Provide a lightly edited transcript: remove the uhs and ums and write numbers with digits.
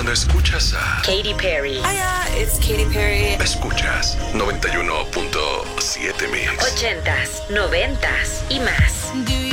Cuando escuchas a Katy Perry. Hiya, it's Katy Perry. Escuchas 91.7 Mix. 80s, 90s y más. Do